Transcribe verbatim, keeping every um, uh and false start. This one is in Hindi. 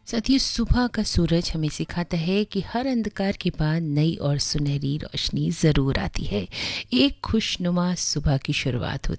साथियों, सुबह का सूरज हमें सिखाता है कि हर अंधकार के बाद नई और सुनहरी रोशनी ज़रूर आती है। एक खुशनुमा सुबह की शुरुआत होती